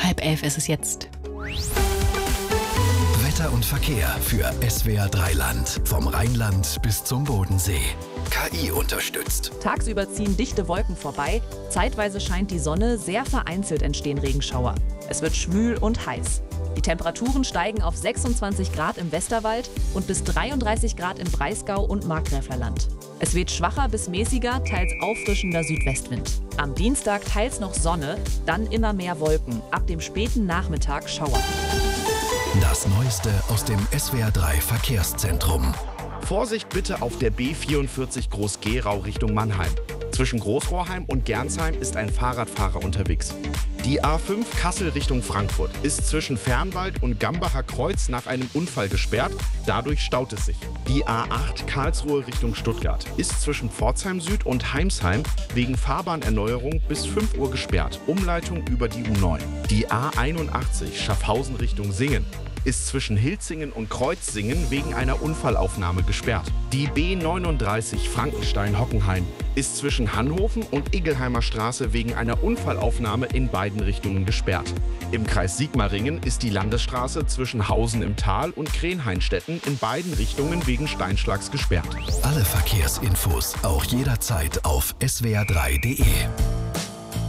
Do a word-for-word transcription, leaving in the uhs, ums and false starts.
Halb elf ist es jetzt. Wetter und Verkehr für S W R drei Land. Vom Rheinland bis zum Bodensee. K I unterstützt. Tagsüber ziehen dichte Wolken vorbei. Zeitweise scheint die Sonne, sehr vereinzelt entstehen Regenschauer. Es wird schwül und heiß. Die Temperaturen steigen auf sechsundzwanzig Grad im Westerwald und bis dreiunddreißig Grad im Breisgau und Markgräflerland. Es weht schwacher bis mäßiger, teils auffrischender Südwestwind. Am Dienstag teils noch Sonne, dann immer mehr Wolken. Ab dem späten Nachmittag Schauer. Das Neueste aus dem S W R drei Verkehrszentrum. Vorsicht bitte auf der B vierundvierzig Groß-Gerau Richtung Mannheim. Zwischen Großrohrheim und Gernsheim ist ein Fahrradfahrer unterwegs. Die A fünf Kassel Richtung Frankfurt ist zwischen Fernwald und Gambacher Kreuz nach einem Unfall gesperrt. Dadurch staut es sich. Die A acht Karlsruhe Richtung Stuttgart ist zwischen Pforzheim Süd und Heimsheim wegen Fahrbahnerneuerung bis fünf Uhr gesperrt. Umleitung über die U neun. Die A einundachtzig Schaffhausen Richtung Singen ist zwischen Hilzingen und Kreuzsingen wegen einer Unfallaufnahme gesperrt. Die B neununddreißig Frankenstein-Hockenheim ist zwischen Hanhofen und Igelheimer Straße wegen einer Unfallaufnahme in beiden Richtungen gesperrt. Im Kreis Sigmaringen ist die Landesstraße zwischen Hausen im Tal und Krenheinstetten in beiden Richtungen wegen Steinschlags gesperrt. Alle Verkehrsinfos auch jederzeit auf S W R drei punkt de.